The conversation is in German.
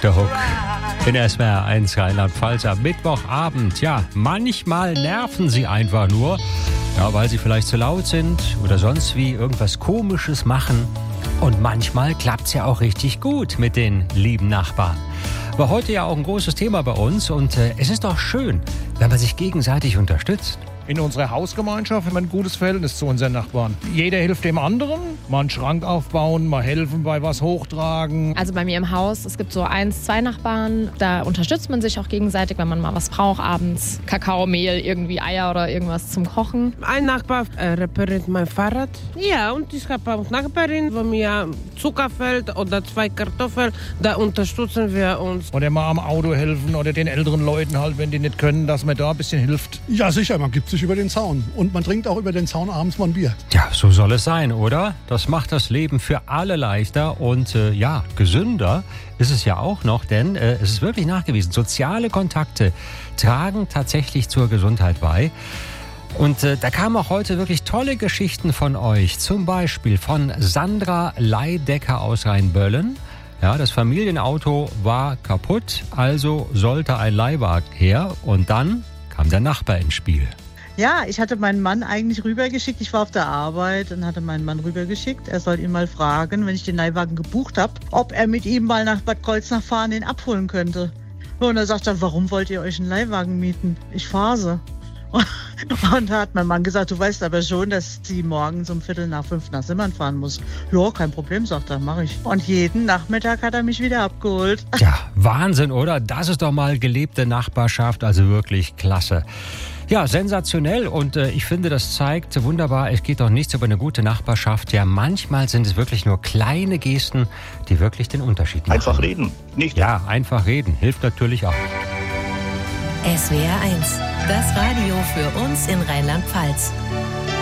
der Hook in SWR 1 Rheinland-Pfalz am Mittwochabend. Ja, manchmal nerven sie einfach nur, ja, weil sie vielleicht zu laut sind oder sonst wie irgendwas Komisches machen. Und manchmal klappt es ja auch richtig gut mit den lieben Nachbarn. War heute ja auch ein großes Thema bei uns und es ist doch schön, wenn man sich gegenseitig unterstützt. In unserer Hausgemeinschaft haben wir ein gutes Verhältnis zu unseren Nachbarn. Jeder hilft dem anderen, mal einen Schrank aufbauen, mal helfen bei was hochtragen. Also bei mir im Haus, es gibt so 1, 2 Nachbarn, da unterstützt man sich auch gegenseitig, wenn man mal was braucht, abends Kakao, Mehl, irgendwie Eier oder irgendwas zum Kochen. Ein Nachbar repariert mein Fahrrad. Ja, und ich habe auch Nachbarin, wo mir Zucker fällt oder 2 Kartoffeln, da unterstützen wir uns. Oder mal am Auto helfen oder den älteren Leuten halt, wenn die nicht können, dass man da ein bisschen hilft. Ja, sicher, man gibt sich über den Zaun. Und man trinkt auch über den Zaun abends mal ein Bier. Ja, so soll es sein, oder? Das macht das Leben für alle leichter und ja, gesünder ist es ja auch noch, denn es ist wirklich nachgewiesen, soziale Kontakte tragen tatsächlich zur Gesundheit bei. Und da kamen auch heute wirklich tolle Geschichten von euch. Zum Beispiel von Sandra Leidecker aus Rheinböllen. Ja, das Familienauto war kaputt, also sollte ein Leihwagen her. Und dann kam der Nachbar ins Spiel. Ja, ich hatte meinen Mann eigentlich rübergeschickt. Ich war auf der Arbeit und hatte meinen Mann rübergeschickt. Er soll ihn mal fragen, wenn ich den Leihwagen gebucht habe, ob er mit ihm mal nach Bad Kreuznach fahren, den abholen könnte. Und er sagt dann, warum wollt ihr euch einen Leihwagen mieten? Ich fahre sie. Und da hat mein Mann gesagt, du weißt aber schon, dass sie morgens um 4:45 nach Simmern fahren muss. Ja, kein Problem, sagt er, mache ich. Und jeden Nachmittag hat er mich wieder abgeholt. Ja, Wahnsinn, oder? Das ist doch mal gelebte Nachbarschaft, also wirklich klasse. Ja, sensationell und ich finde, das zeigt wunderbar, es geht doch nichts über eine gute Nachbarschaft. Ja, manchmal sind es wirklich nur kleine Gesten, die wirklich den Unterschied machen. Einfach reden, nicht? Ja, einfach reden, hilft natürlich auch. SWR 1, das Radio für uns in Rheinland-Pfalz.